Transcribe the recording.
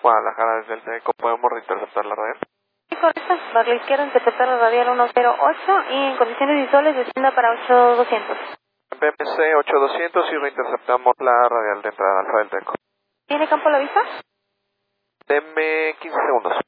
Guadalajara desde el Teco, ¿podemos reinterceptar la radial? Sí, correcto. Para la izquierda, interceptar la radial 108 y en condiciones visuales descienda para 8200. BMC 8200 y reinterceptamos la radial de entrada Alfa del Teco. ¿Tiene campo a la vista? Deme 15 segundos.